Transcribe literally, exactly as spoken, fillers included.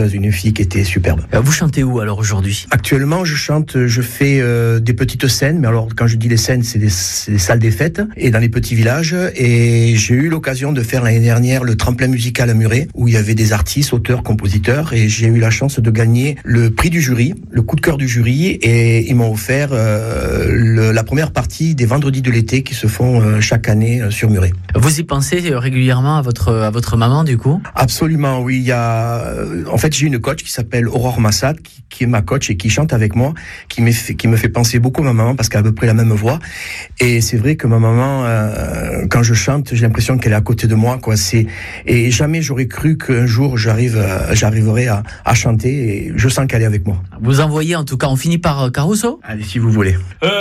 chanteuse, une fille qui était superbe. Vous chantez où alors aujourd'hui ? Actuellement, je chante, je fais euh, des petites scènes, mais alors quand je dis les scènes, c'est des, c'est des salles des fêtes et dans les petits villages. Et j'ai eu l'occasion de faire l'année dernière le tremplin musical à Muret, où il y avait des artistes, auteurs, compositeurs, et j'ai eu la chance de gagner le prix du jury, le coup de cœur du jury, et ils m'ont offert euh, le, la première partie des vendredis de l'été qui se font euh, chaque année euh, sur Muret. Vous y pensez régulièrement à votre à votre maman du coup ? Absolument, oui. Il y a, en fait, j'ai une coach qui s'appelle Aurore Massad, qui, qui est ma coach et qui chante avec moi, qui me fait, qui me fait penser beaucoup à ma maman parce qu'elle a à peu près la même voix. Et c'est vrai que ma maman, euh, quand je chante, j'ai l'impression qu'elle est à côté de moi, quoi. C'est, et jamais j'aurais cru qu'un jour j'arrive, euh, j'arriverai à, à chanter. Et je sens qu'elle est avec moi. Vous envoyez en tout cas, on finit par Caruso ? Allez, si vous voulez. Euh...